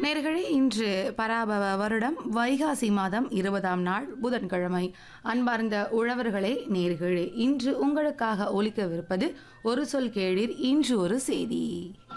நேர்களே இன்று பராபவ வருடம் வைகாசி மாதம் 20ஆம் நாள் புதன்கிழமை. அன்பார்ந்த உழவர்களே, நேர்களே, இன்று உங்களுக்காக ஒலிக்கவிருப்பது ஒரு சொல் கேளீர், இன்று ஒரு செய்தி.